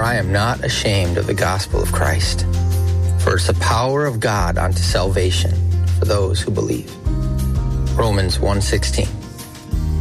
I am not ashamed of the gospel of Christ, for it's the power of God unto salvation for those who believe. Romans 1:16.